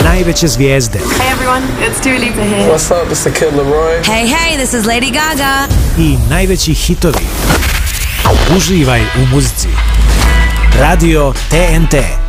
najveće zvijezde. Hey everyone, it's Dua Lipa here. What's up, it's the Kid Laroi. Hey, this is Lady Gaga. I najveći hitovi. Uživaj u muzici. Radio TNT.